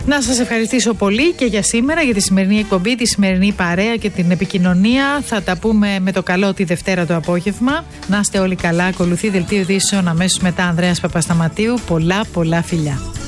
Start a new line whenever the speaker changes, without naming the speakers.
Να σας ευχαριστήσω πολύ και για σήμερα, για τη σημερινή εκπομπή, τη σημερινή παρέα και την επικοινωνία. Θα τα πούμε με το καλό τη Δευτέρα το απόγευμα. Να είστε όλοι καλά. Ακολουθεί δελτίο ειδήσεων αμέσως μετά. Ανδρέας Παπασταματίου. Πολλά φιλιά.